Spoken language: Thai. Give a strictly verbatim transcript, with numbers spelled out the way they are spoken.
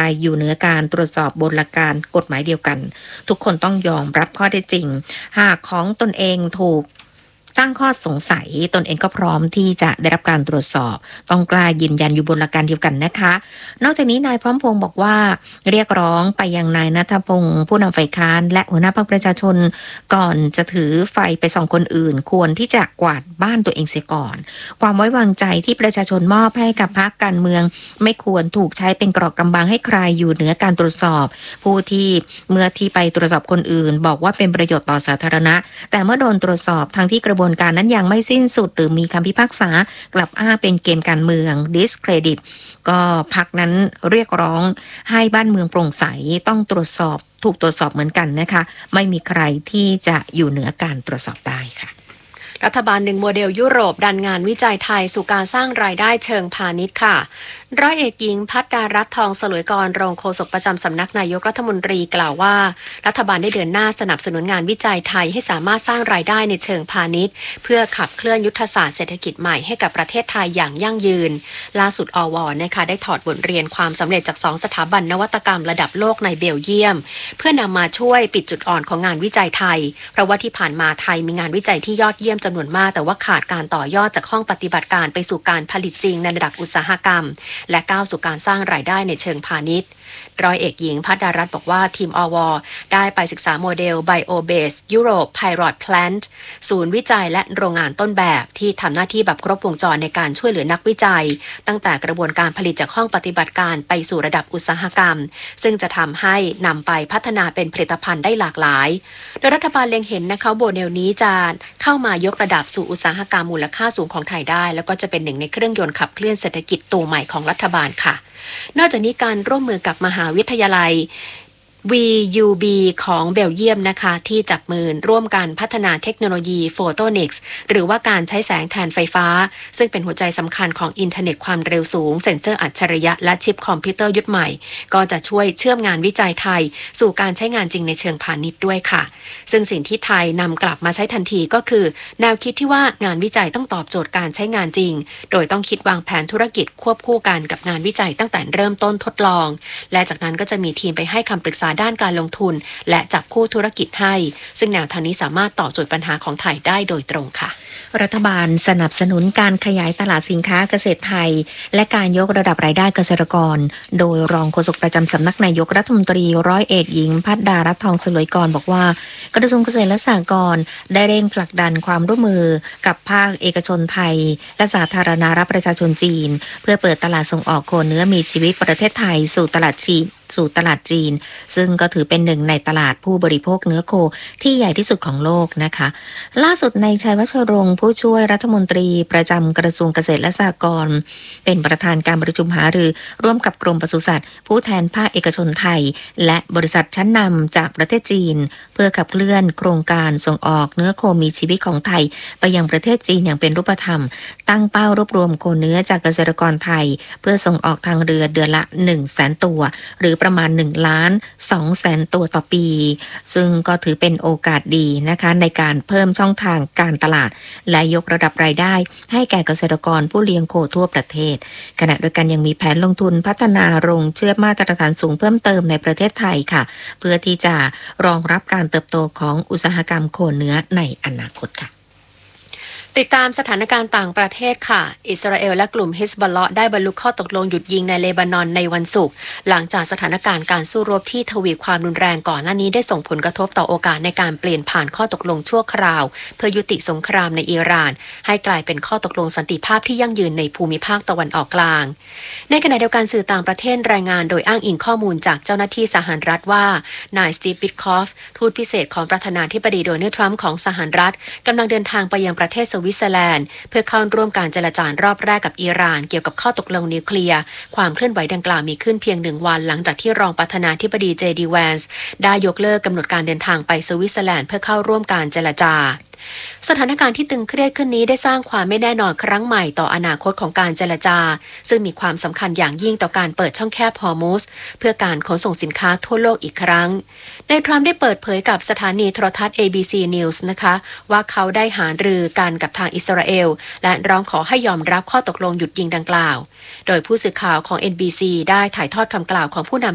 อยู่เหนือการตรวจสอบบนหลักการกฎหมายเดียวกันทุกคนต้องยอมรับข้อเท็จจริงหากของตนเองถูกตั้งข้อสงสัยตนเองก็พร้อมที่จะได้รับการตรวจสอบต้องกล้ายืนยันอยู่บนหลักการเดียวกันนะคะนอกจากนี้นายพร้อมพงษ์บอกว่าเรียกร้องไปยังนายณัฐพงษ์ผู้นำฝ่ายค้านและหัวหน้าพรรคประชาชนก่อนจะถือไฟไปส่องคนอื่นควรที่จะกวาดบ้านตัวเองเสียก่อนความไว้วางใจที่ประชาชนมอบให้กับพรรคการเมืองไม่ควรถูกใช้เป็นกรอกกำบังให้ใครอยู่เหนือการตรวจสอบผู้ที่เมื่อที่ไปตรวจสอบคนอื่นบอกว่าเป็นประโยชน์ต่อสาธารณะแต่เมื่อโดนตรวจสอบทางที่กระบวนการนั้นยังไม่สิ้นสุดหรือมีคำพิพากษากลับอ้างเป็นเกมการเมือง discredit ก็พรรคนั้นเรียกร้องให้บ้านเมืองโปร่งใสต้องตรวจสอบถูกตรวจสอบเหมือนกันนะคะไม่มีใครที่จะอยู่เหนือการตรวจสอบได้ค่ะรัฐบาลหนึ่งโมเดลยุโรปดันงานวิจัยไทยสู่การสร้างรายได้เชิงพาณิชย์ค่ะร้อยเอกหญิงภัทรดารัตน์ทองสลวยกรรองโฆษกประจำสำนักนายกรัฐมนตรีกล่าวว่ารัฐบาลได้เดินหน้าสนับสนุนงานวิจัยไทยให้สามารถสร้างรายได้ในเชิงพาณิชย์เพื่อขับเคลื่อนยุทธศาสตร์เศรษฐกิจใหม่ให้กับประเทศไทยอย่างยั่งยืนล่าสุดอวนะคะได้ถอดบทเรียนความสำเร็จจากสองสถาบันนวัตกรรมระดับโลกในเบลเยียมเพื่อนำมาช่วยปิดจุดอ่อนของงานวิจัยไทยเพราะว่าที่ผ่านมาไทยมีงานวิจัยที่ยอดเยี่ยมจำนวนมากแต่ว่าขาดการต่อยอดจากห้องปฏิบัติการไปสู่การผลิตจริงในระดับอุตสาหกรรมและก้าวสู่การสร้างรายได้ในเชิงพาณิชย์ร้อยเอกหญิงภัทรดารัตน์บอกว่าทีมอวได้ไปศึกษาโมเดล Bio-Based Europe Pilot Plant ศูนย์วิจัยและโรงงานต้นแบบที่ทำหน้าที่แบบครบวงจรในการช่วยเหลือนักวิจัยตั้งแต่กระบวนการผลิตจากห้องปฏิบัติการไปสู่ระดับอุตสาหกรรมซึ่งจะทำให้นำไปพัฒนาเป็นผลิตภัณฑ์ได้หลากหลายโดยรัฐบาลเล็งเห็นนะคะโมเดลนี้จะเข้ามายกระดับสู่อุตสาหกรรมมูลค่าสูงของไทยได้แล้วก็จะเป็นหนึ่งในเครื่องยนต์ขับเคลื่อนเศรษฐกิจตัวใหม่ของรัฐบาลค่ะนอกจากนี้การร่วมมือกับมหาวิทยาลัย วี ยู บี ของเบลเยียมนะคะที่จับมือร่วมกันพัฒนาเทคโนโลยีโฟโตนิกส์หรือว่าการใช้แสงแทนไฟฟ้าซึ่งเป็นหัวใจสำคัญของอินเทอร์เน็ตความเร็วสูงเซ็นเซอร์อัจฉริยะและชิปคอมพิวเตอร์ยุคใหม่ก็จะช่วยเชื่อมงานวิจัยไทยสู่การใช้งานจริงในเชิงพาณิชย์ด้วยค่ะซึ่งสิ่งที่ไทยนำกลับมาใช้ทันทีก็คือแนวคิดที่ว่างานวิจัยต้องตอบโจทย์การใช้งานจริงโดยต้องคิดวางแผนธุรกิจควบคู่กันกับงานวิจัยตั้งแต่เริ่มต้นทดลองและจากนั้นก็จะมีทีมไปให้คำปรึกษาด้านการลงทุนและจับคู่ธุรกิจให้ซึ่งแนวทางนี้สามารถตอบโจทย์ปัญหาของไทยได้โดยตรงค่ะรัฐบาลสนับสนุนการขยายตลาดสินค้าเกษตรไทยและการยกระดับรายได้เกษตรกรโดยรองโฆษกประจำสำนักนายกรัฐมนตรีร้อยเอกหญิงภัทรดารัตน์ทองสลวยกรบอกว่ากระทรวงเกษตรและสหกรณ์ได้เร่งผลักดันความร่วมมือกับภาคเอกชนไทยและสาธารณรัฐประชาชนจีนเพื่อเปิดตลาดส่งออกโคเนื้อมีชีวิตประเทศไทยสู่ตลาดจีนสู่ตลาดจีนซึ่งก็ถือเป็นหนึ่งในตลาดผู้บริโภคเนื้อโคที่ใหญ่ที่สุดของโลกนะคะล่าสุดในชัยวัชรงค์ผู้ช่วยรัฐมนตรีประจำกระทรวงเกษตรและสหกรณ์เป็นประธานการประชุมหารือร่วมกับกรมปศุสัตว์ผู้แทนภาคเอกชนไทยและบริษัทชั้นนำจากประเทศจีนเพื่อขับเคลื่อนโครงการส่งออกเนื้อโคมีชีวิตของไทยไปยังประเทศจีนอย่างเป็นรูปธรรมตั้งเป้ารวบรวมโคเนื้อจากเกษตรกรไทยเพื่อส่งออกทางเรือเดือนละ หนึ่งแสน ตัวหรือประมาณหนึ่งล้านสองแสนตัวต่อปีซึ่งก็ถือเป็นโอกาสดีนะคะในการเพิ่มช่องทางการตลาดและยกระดับรายได้ให้แก่เกษตรกรผู้เลี้ยงโคทั่วประเทศขณะเดียวกันยังมีแผนลงทุนพัฒนาโรงเชือดมาตรฐานสูงเพิ่มเติมในประเทศไทยค่ะเพื่อที่จะรองรับการเติบโตของอุตสาหกรรมโคเนื้อในอนาคตค่ะติดตามสถานการณ์ต่างประเทศค่ะอิสราเอลและกลุ่มฮิซบอลเลาะห์ได้บรรลุข้อตกลงหยุดยิงในเลบานอนในวันศุกร์หลังจากสถานการณ์การสู้รบที่ทวีความรุนแรงก่อนหน้านี้ได้ส่งผลกระทบต่อโอกาสในการเปลี่ยนผ่านข้อตกลงชั่วคราวเพื่อยุติสงครามในอิหร่านให้กลายเป็นข้อตกลงสันติภาพที่ยั่งยืนในภูมิภาคตะวันออกกลางในขณะเดียวกันสื่อต่างประเทศรายงานโดยอ้างอิงข้อมูลจากเจ้าหน้าที่สหรัฐว่านายสตีฟ วิทคอฟทูตพิเศษของประธานาธิบดีโดนัลด์ทรัมป์ของสหรัฐกำลังเดินทางไปยังประเทศสวิตเซอร์แลนด์เพื่อเข้าร่วมการเจรจารอบแรกกับอิหร่านเกี่ยวกับข้อตกลงนิวเคลียร์ความเคลื่อนไหวดังกล่าวมีขึ้นเพียงหนึ่งวันหลังจากที่รองประธานาธิบดีเจดีแวนส์ได้ยกเลิกกำหนดการเดินทางไปสวิตเซอร์แลนด์เพื่อเข้าร่วมการเจรจาสถานการณ์ที่ตึงเครียดขึ้นนี้ได้สร้างความไม่แน่นอนครั้งใหม่ต่ออนาคตของการเจรจาซึ่งมีความสำคัญอย่างยิ่งต่อการเปิดช่องแคบฮอร์มุสเพื่อการขนส่งสินค้าทั่วโลกอีกครั้งนายทรัมป์ได้เปิดเผยกับสถานีโทรทัศน์ เอ บี ซี News นะคะว่าเขาได้หารือกันกับทางอิสราเอลและร้องขอให้ยอมรับข้อตกลงหยุดยิงดังกล่าวโดยผู้สื่อข่าวของ เอ็น บี ซี ได้ถ่ายทอดคำกล่าวของผู้นำ